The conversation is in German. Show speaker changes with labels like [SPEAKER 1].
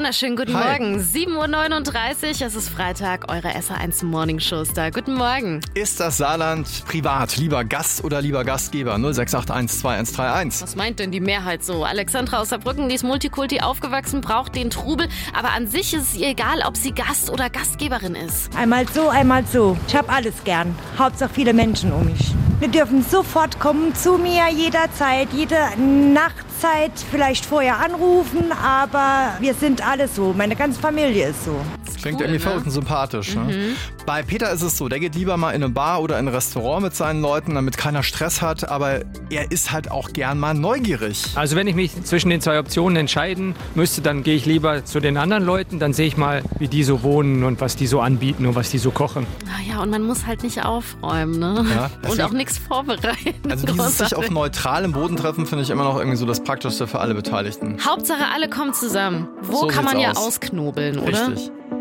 [SPEAKER 1] wunderschönen guten
[SPEAKER 2] Hi.
[SPEAKER 1] Morgen. 7.39 Uhr, es ist Freitag, eure SR1 Morning Show Star. Guten Morgen.
[SPEAKER 2] Ist das Saarland privat lieber Gast oder lieber Gastgeber? 0681 2131.
[SPEAKER 1] Was meint denn die Mehrheit so? Alexandra aus Saarbrücken, die ist Multikulti aufgewachsen, braucht den Trubel. Aber an sich ist es ihr egal, ob sie Gast oder Gastgeberin ist.
[SPEAKER 3] Einmal so, einmal so. Ich hab alles gern. Hauptsache viele Menschen um mich. Wir dürfen sofort kommen zu mir, jederzeit, jede Nachtzeit, vielleicht vorher anrufen, aber wir sind alle so. Meine ganze Familie ist so.
[SPEAKER 2] Klingt
[SPEAKER 1] cool,
[SPEAKER 2] irgendwie
[SPEAKER 1] ne?
[SPEAKER 2] verrückt und sympathisch. Ne? Bei Peter ist es so, der geht lieber mal in eine Bar oder in ein Restaurant mit seinen Leuten, damit keiner Stress hat, aber er ist halt auch gern mal neugierig.
[SPEAKER 4] Also wenn ich mich zwischen den zwei Optionen entscheiden müsste, dann gehe ich lieber zu den anderen Leuten, dann sehe ich mal, wie die so wohnen und was die so anbieten und was die so kochen.
[SPEAKER 1] Ja, und man muss halt nicht aufräumen, ne?
[SPEAKER 2] Ja,
[SPEAKER 1] Und
[SPEAKER 2] deswegen-
[SPEAKER 1] auch nichts vorbereiten.
[SPEAKER 2] Also dieses sich auf
[SPEAKER 1] Großartig.
[SPEAKER 2] neutralem Boden treffen, finde ich immer noch irgendwie so das Praktischste für alle Beteiligten.
[SPEAKER 1] Hauptsache alle kommen zusammen. Wo
[SPEAKER 2] So
[SPEAKER 1] kann man
[SPEAKER 2] sieht's
[SPEAKER 1] ja
[SPEAKER 2] aus.
[SPEAKER 1] ausknobeln, oder?
[SPEAKER 2] Richtig.